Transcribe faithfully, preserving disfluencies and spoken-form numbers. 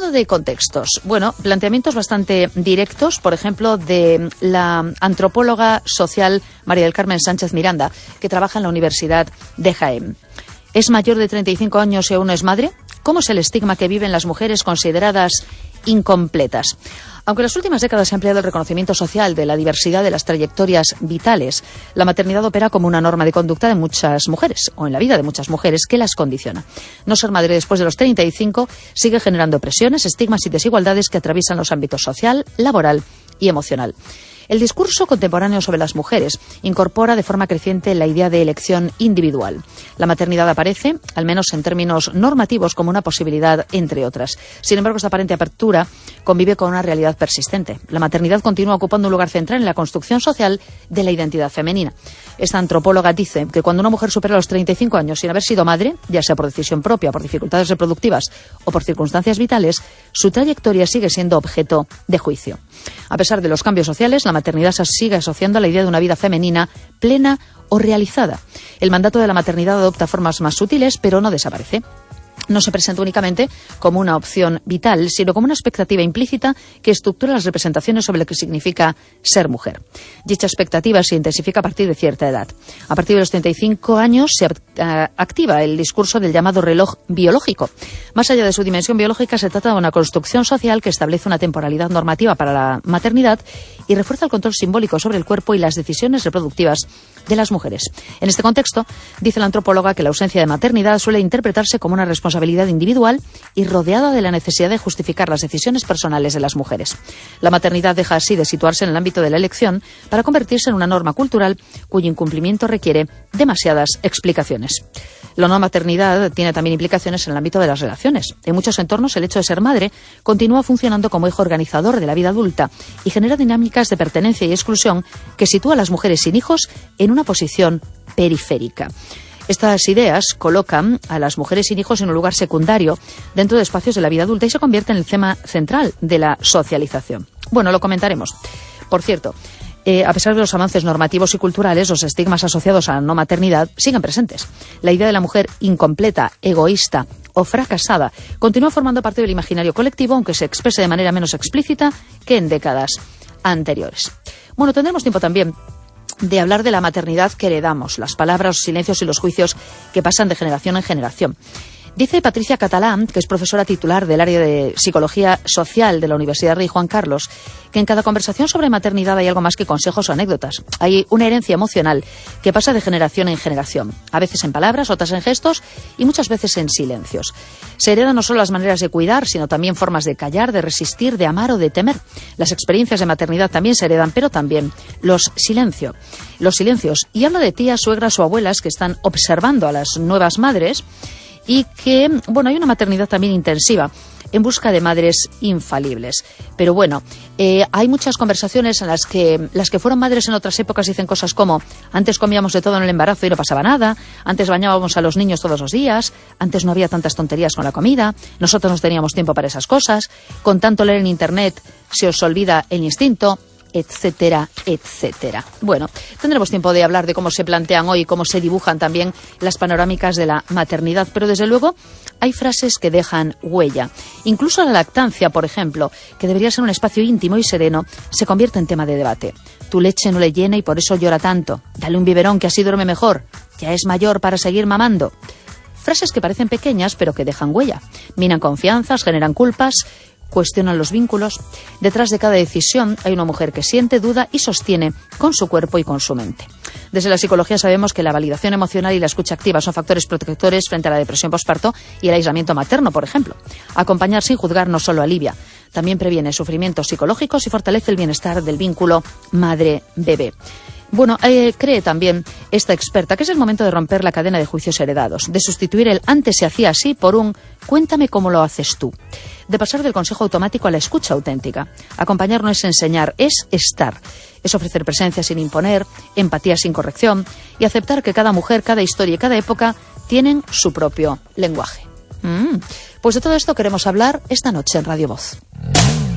Hablando de contextos, bueno, planteamientos bastante directos, por ejemplo, de la antropóloga social María del Carmen Sánchez Miranda, que trabaja en la Universidad de Jaén. ¿Es mayor de treinta y cinco años y aún no es madre? ¿Cómo es el estigma que viven las mujeres consideradas incompletas? Aunque en las últimas décadas se ha ampliado el reconocimiento social de la diversidad de las trayectorias vitales, la maternidad opera como una norma de conducta de muchas mujeres, o en la vida de muchas mujeres, que las condiciona. No ser madre después de los treinta y cinco sigue generando presiones, estigmas y desigualdades que atraviesan los ámbitos social, laboral y emocional. El discurso contemporáneo sobre las mujeres incorpora de forma creciente la idea de elección individual. La maternidad aparece, al menos en términos normativos, como una posibilidad, entre otras. Sin embargo, esta aparente apertura convive con una realidad persistente. La maternidad continúa ocupando un lugar central en la construcción social de la identidad femenina. Esta antropóloga dice que cuando una mujer supera los treinta y cinco años sin haber sido madre, ya sea por decisión propia, por dificultades reproductivas o por circunstancias vitales, su trayectoria sigue siendo objeto de juicio. A pesar de los cambios sociales, la maternidad se sigue asociando a la idea de una vida femenina plena o realizada. El mandato de la maternidad adopta formas más sutiles, pero no desaparece. No se presenta únicamente como una opción vital, sino como una expectativa implícita que estructura las representaciones sobre lo que significa ser mujer. Dicha expectativa se intensifica a partir de cierta edad. A partir de los treinta y cinco años se uh, activa el discurso del llamado reloj biológico. Más allá de su dimensión biológica, se trata de una construcción social que establece una temporalidad normativa para la maternidad y refuerza el control simbólico sobre el cuerpo y las decisiones reproductivas de las mujeres. En este contexto, dice la antropóloga que la ausencia de maternidad suele interpretarse como una responsabilidad individual y rodeada de la necesidad de justificar las decisiones personales de las mujeres. La maternidad deja así de situarse en el ámbito de la elección para convertirse en una norma cultural cuyo incumplimiento requiere demasiadas explicaciones. La no maternidad tiene también implicaciones en el ámbito de las relaciones. En muchos entornos, el hecho de ser madre continúa funcionando como eje organizador de la vida adulta y genera dinámicas de pertenencia y exclusión que sitúa a las mujeres sin hijos en una posición periférica. Estas ideas colocan a las mujeres sin hijos en un lugar secundario dentro de espacios de la vida adulta y se convierten en el tema central de la socialización. Bueno, lo comentaremos. Por cierto, eh, a pesar de los avances normativos y culturales, los estigmas asociados a la no maternidad siguen presentes. La idea de la mujer incompleta, egoísta o fracasada continúa formando parte del imaginario colectivo, aunque se exprese de manera menos explícita que en décadas anteriores. Bueno, tendremos tiempo también de hablar de la maternidad que heredamos, las palabras, los silencios y los juicios que pasan de generación en generación. Dice Patricia Catalán, que es profesora titular del área de Psicología Social de la Universidad Rey Juan Carlos, que en cada conversación sobre maternidad hay algo más que consejos o anécdotas. Hay una herencia emocional que pasa de generación en generación, a veces en palabras, otras en gestos y muchas veces en silencios. Se heredan no solo las maneras de cuidar, sino también formas de callar, de resistir, de amar o de temer. Las experiencias de maternidad también se heredan, pero también los silencios. Los silencios. Y hablo de tías, suegras o abuelas que están observando a las nuevas madres y que, bueno, hay una maternidad también intensiva en busca de madres infalibles. Pero bueno, eh, hay muchas conversaciones en las que las que fueron madres en otras épocas dicen cosas como: antes comíamos de todo en el embarazo y no pasaba nada, antes bañábamos a los niños todos los días, antes no había tantas tonterías con la comida, nosotros no teníamos tiempo para esas cosas, con tanto leer en internet se os olvida el instinto, etcétera, etcétera. Bueno, tendremos tiempo de hablar de cómo se plantean hoy, cómo se dibujan también las panorámicas de la maternidad, pero desde luego hay frases que dejan huella. Incluso la lactancia, por ejemplo, que debería ser un espacio íntimo y sereno, se convierte en tema de debate. Tu leche no le llena y por eso llora tanto. Dale un biberón que así duerme mejor. Ya es mayor para seguir mamando. Frases que parecen pequeñas pero que dejan huella. Minan confianzas, generan culpas, cuestionan los vínculos. Detrás de cada decisión hay una mujer que siente, duda y sostiene con su cuerpo y con su mente. Desde la psicología sabemos que la validación emocional y la escucha activa son factores protectores frente a la depresión posparto y el aislamiento materno, por ejemplo. Acompañar sin juzgar no solo alivia, también previene sufrimientos psicológicos y fortalece el bienestar del vínculo madre-bebé. Bueno, eh, cree también esta experta que es el momento de romper la cadena de juicios heredados, de sustituir el antes se hacía así por un cuéntame cómo lo haces tú, de pasar del consejo automático a la escucha auténtica. Acompañar no es enseñar, es estar, es ofrecer presencia sin imponer, empatía sin corrección y aceptar que cada mujer, cada historia y cada época tienen su propio lenguaje. Mm. Pues de todo esto queremos hablar esta noche en Radio Voz.